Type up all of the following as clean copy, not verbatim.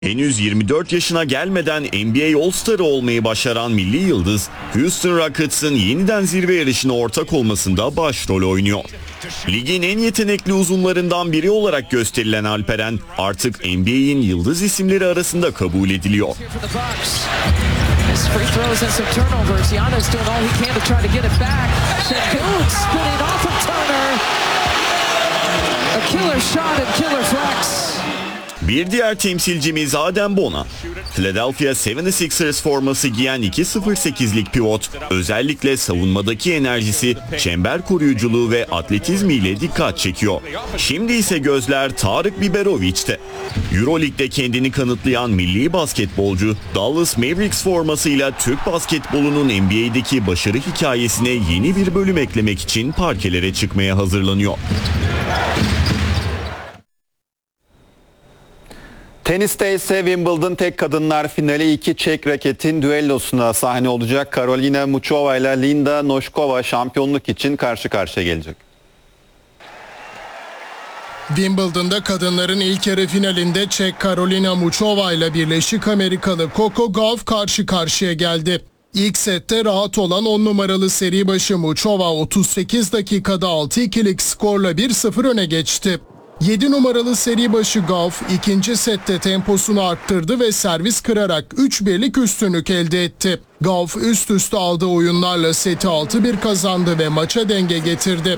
Henüz 24 yaşına gelmeden NBA All-Star'ı olmayı başaran milli yıldız, Houston Rockets'ın yeniden zirve yarışına ortak olmasında başrol oynuyor. Ligin en yetenekli uzunlarından biri olarak gösterilen Alperen artık NBA'in yıldız isimleri arasında kabul ediliyor. Bir diğer temsilcimiz Adem Bona. Philadelphia 76ers forması giyen 2.08'lik pivot özellikle savunmadaki enerjisi, çember koruyuculuğu ve atletizmiyle dikkat çekiyor. Şimdi ise gözler Tarık Biberovic'te. Euroleague'de kendini kanıtlayan milli basketbolcu Dallas Mavericks formasıyla Türk basketbolunun NBA'deki başarı hikayesine yeni bir bölüm eklemek için parkelere çıkmaya hazırlanıyor. Teniste ise Wimbledon tek kadınlar finali iki Çek raketin düellosuna sahne olacak. Karolina Muchova ile Linda Noskova şampiyonluk için karşı karşıya gelecek. Wimbledon'da kadınların ilk yarı finalinde Çek Karolina Muchova ile Birleşik Amerikalı Coco Gauff karşı karşıya geldi. İlk sette rahat olan 10 numaralı seri başı Muchova 38 dakikada 6-2'lik skorla 1-0 öne geçti. 7 numaralı seri başı Gauff ikinci sette temposunu arttırdı ve servis kırarak 3-1'lik üstünlük elde etti. Gauff üst üste aldığı oyunlarla seti 6-1 kazandı ve maça denge getirdi.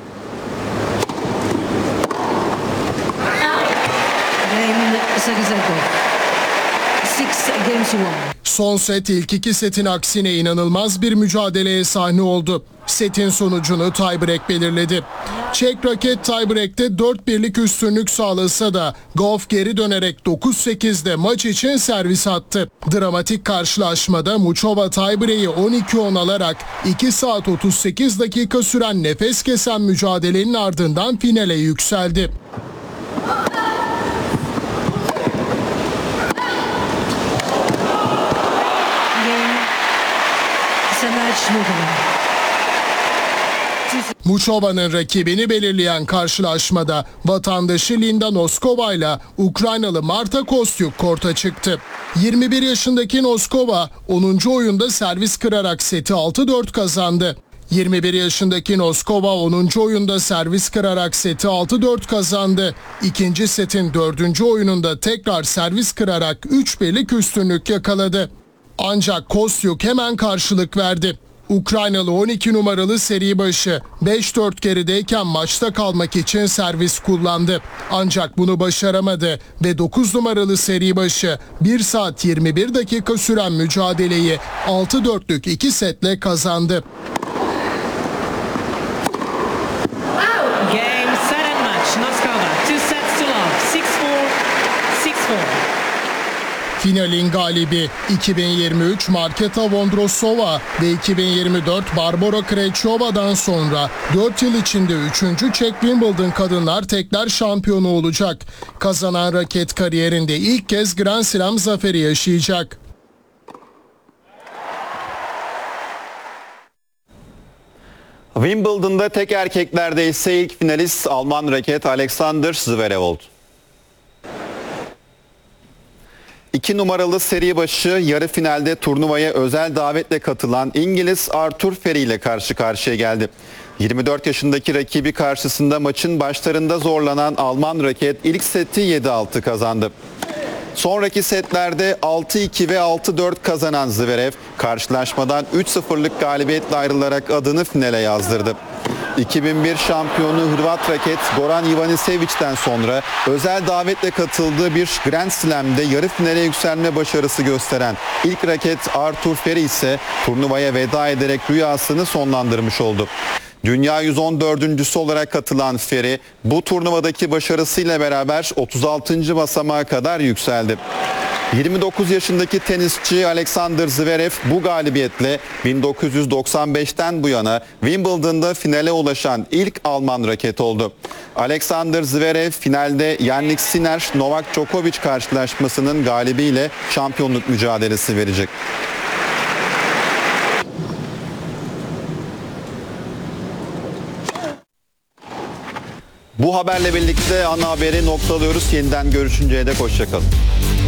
Son set ilk iki setin aksine inanılmaz bir mücadeleye sahne oldu. Setin sonucunu tiebreak belirledi. Çek raket tiebreak'te 4-1'lik üstünlük sağlasa da Gauff geri dönerek 9-8'de maç için servis attı. Dramatik karşılaşmada Muchova tiebreak'i 12-10 alarak 2 saat 38 dakika süren nefes kesen mücadelenin ardından finale yükseldi. Muchova'nın rakibini belirleyen karşılaşmada vatandaşı Linda Noskova ile Ukraynalı Marta Kostyuk korta çıktı. 21 yaşındaki Noskova 10. oyunda servis kırarak seti 6-4 kazandı. 21 yaşındaki Noskova 10. oyunda servis kırarak seti 6-4 kazandı. İkinci setin 4. oyununda tekrar servis kırarak 3-1'lik üstünlük yakaladı. Ancak Kostyuk hemen karşılık verdi. Ukraynalı 12 numaralı seri başı 5-4 gerideyken maçta kalmak için servis kullandı. Ancak bunu başaramadı ve 9 numaralı seri başı 1 saat 21 dakika süren mücadeleyi 6-4'lük 2 setle kazandı. Finalin galibi 2023 Marketa Vondrousova ve 2024 Barbora Krejcova'dan sonra 4 yıl içinde 3. Çek Wimbledon kadınlar tekler şampiyonu olacak. Kazanan raket kariyerinde ilk kez Grand Slam zaferi yaşayacak. Wimbledon'da tek erkeklerde ise ilk finalist Alman raket Alexander Zverev oldu. 2 numaralı seri başı yarı finalde turnuvaya özel davetle katılan İngiliz Arthur Feri ile karşı karşıya geldi. 24 yaşındaki rakibi karşısında maçın başlarında zorlanan Alman raket ilk seti 7-6 kazandı. Sonraki setlerde 6-2 ve 6-4 kazanan Zverev karşılaşmadan 3-0'lık galibiyetle ayrılarak adını finale yazdırdı. 2001 şampiyonu Hırvat raket Goran Ivanisevic'den sonra özel davetle katıldığı bir Grand Slam'de yarı finale yükselme başarısı gösteren ilk raket Arthur Feri ise turnuvaya veda ederek rüyasını sonlandırmış oldu. Dünya 114.'sü olarak katılan Feri bu turnuvadaki başarısıyla beraber 36. basamağa kadar yükseldi. 29 yaşındaki tenisçi Alexander Zverev bu galibiyetle 1995'ten bu yana Wimbledon'da finale ulaşan ilk Alman raket oldu. Alexander Zverev finalde Jannik Sinner-Novak Djokovic karşılaşmasının galibiyle şampiyonluk mücadelesi verecek. Bu haberle birlikte ana haberi noktalıyoruz. Yeniden görüşünceye dek hoşça kalın.